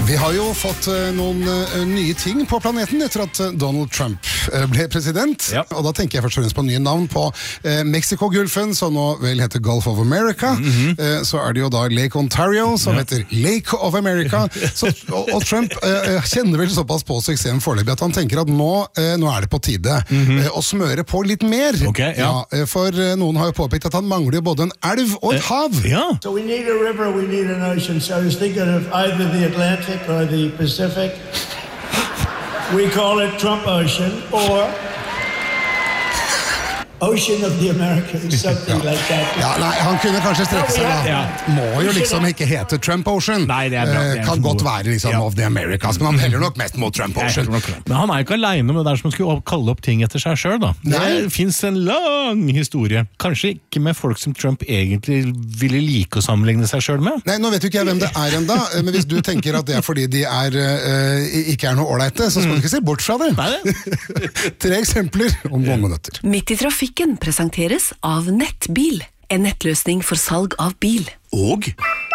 Vi har jo fått noen nye ting på planeten etter at Donald Trump ble president. Ja. Og da tenker jeg først og fremst på nye navn på Mexiko-gulfen, som nå vel heter Gulf of America. Så er det jo da Lake Ontario, som heter Lake of America. Så, og Trump kjenner vel såpass på suksessen foreløpig at han tenker at nå er det på tide å smøre på litt mer. Okay, ja. For noen har jo påpekt at han mangler jo både en elv og et hav. Ja. So we need a river, we need an ocean. So I was thinking of either the Atlantic or the Pacific. We call it Trump Ocean or Ocean of the Americas, something like that. Ja, nei, han kunne kanskje strekke seg da. Ja. Må jo liksom ikke hete Trump Ocean. Nei, det er bra. Det er kan for godt gode. være liksom Ja. of the Americas, men han heller nok mest mot Trump Ocean. Men han er jo ikke alene med det der som skulle kalle opp ting etter seg selv da. Nei. Det finnes en lang historie. Kanskje ikke med folk som Trump egentlig ville like å sammenligne seg selv med. Nei, nå vet jo ikke jeg hvem det er enda, men hvis du tenker at det er fordi de ikke er noe ålreite, så skal du ikke se bort fra det. Nei, det? 3 eksempler om noen minutter. Midt i trafikken presenteres av Nettbil, en nettløsning for salg av bil. Og